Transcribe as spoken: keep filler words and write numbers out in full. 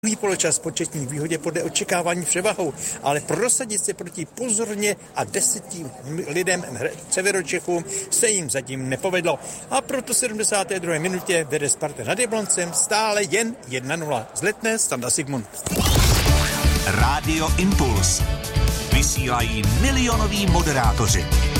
Druhý poločas početní výhodě podle očekávání převahou, ale prosadit se proti pozorně a deseti lidem Severočechům se jim zatím nepovedlo. A proto v sedmdesáté druhé minutě vede Sparta nad Jabloncem stále jen jedna nula. Z Letné Standa Sigmund. Rádio Impuls. Vysílají milionoví moderátoři.